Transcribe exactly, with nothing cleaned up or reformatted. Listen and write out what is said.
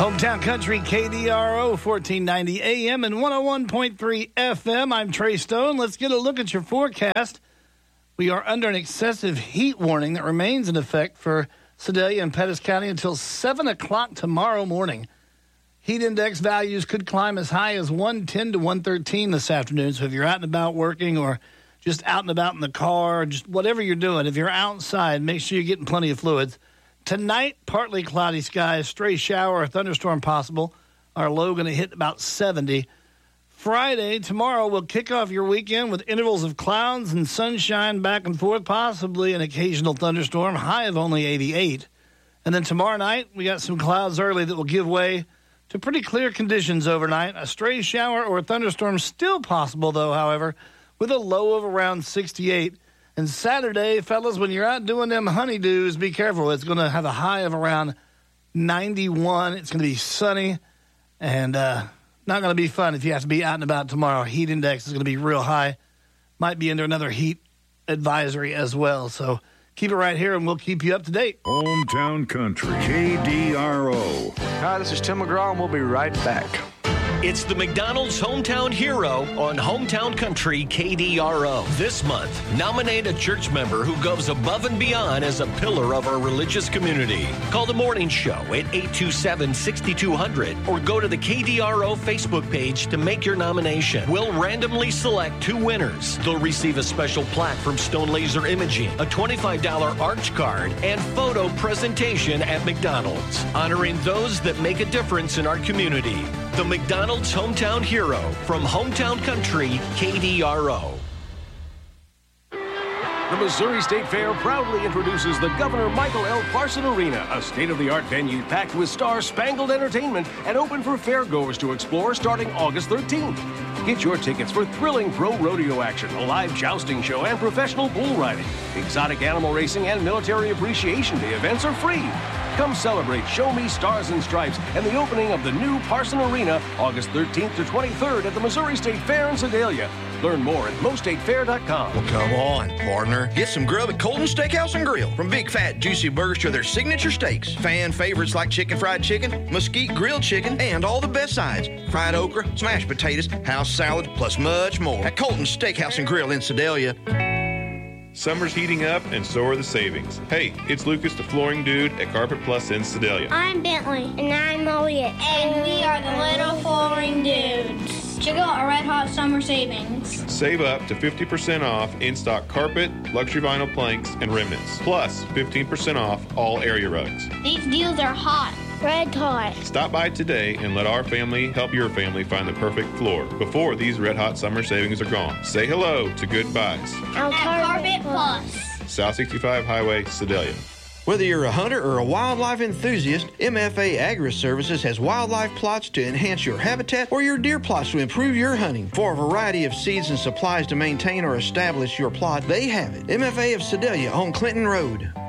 Hometown Country, K D R O, fourteen ninety A M and one oh one point three F M. I'm Trey Stone. Let's get a look at your forecast. We are under an excessive heat warning that remains in effect for Sedalia and Pettis County until seven o'clock tomorrow morning. Heat index values could climb as high as one ten to one thirteen this afternoon. So if you're out and about working or just out and about in the car, just whatever you're doing, if you're outside, make sure you're getting plenty of fluids. Tonight, partly cloudy skies, stray shower or thunderstorm possible. Our low going to hit about seventy. Friday, tomorrow, we'll kick off your weekend with intervals of clouds and sunshine back and forth, possibly an occasional thunderstorm, high of only eighty-eight. And then tomorrow night, we got some clouds early that will give way to pretty clear conditions overnight. A stray shower or a thunderstorm still possible, though, however, with a low of around sixty-eight. And Saturday, fellas, when you're out doing them honeydews, be careful. It's going to have a high of around ninety-one. It's going to be sunny and uh, not going to be fun if you have to be out and about tomorrow. Heat index is going to be real high. Might be under another heat advisory as well. So keep it right here, and we'll keep you up to date. Hometown Country, K D R O. Hi, this is Tim McGraw, and we'll be right back. It's the McDonald's Hometown Hero on Hometown Country K D R O. This month, nominate a church member who goes above and beyond as a pillar of our religious community. Call the morning show at eight two seven, six two zero zero or go to the K D R O Facebook page to make your nomination. We'll randomly select two winners. They'll receive a special plaque from Stone Laser Imaging, a twenty-five dollars Arch card, and photo presentation at McDonald's, honoring those that make a difference in our community. The McDonald's Hometown Hero from Hometown Country, K D R O. The Missouri State Fair proudly introduces the Governor Michael L. Parson Arena, a state-of-the-art venue packed with star-spangled entertainment and open for fairgoers to explore starting August thirteenth. Get your tickets for thrilling pro rodeo action, a live jousting show, and professional bull riding. Exotic animal racing and military appreciation day events are free. Come celebrate Show Me Stars and Stripes and the opening of the new Parson Arena August thirteenth to twenty-third at the Missouri State Fair in Sedalia. Learn more at mo state fair dot com. Well, come on, partner. Get some grub at Colton Steakhouse and Grill. From big, fat, juicy burgers to their signature steaks. Fan favorites like chicken fried chicken, mesquite grilled chicken, and all the best sides. Fried okra, smashed potatoes, house salad, plus much more. At Colton Steakhouse and Grill in Sedalia. Summer's heating up, and so are the savings. Hey, it's Lucas, the flooring dude at Carpet Plus in Sedalia. I'm Bentley. And I'm Elliot. And we are the little flooring dudes. Check out our Red Hot Summer Savings. Save up to fifty percent off in-stock carpet, luxury vinyl planks, and remnants. Plus fifteen percent off all area rugs. These deals are hot. Red Hot. Stop by today and let our family help your family find the perfect floor before these Red Hot Summer Savings are gone. Say hello to Good Buys. At Carpet Plus. South sixty-five Highway, Sedalia. Whether you're a hunter or a wildlife enthusiast, M F A Agri-Services has wildlife plots to enhance your habitat or your deer plots to improve your hunting. For a variety of seeds and supplies to maintain or establish your plot, they have it. M F A of Sedalia on Clinton Road.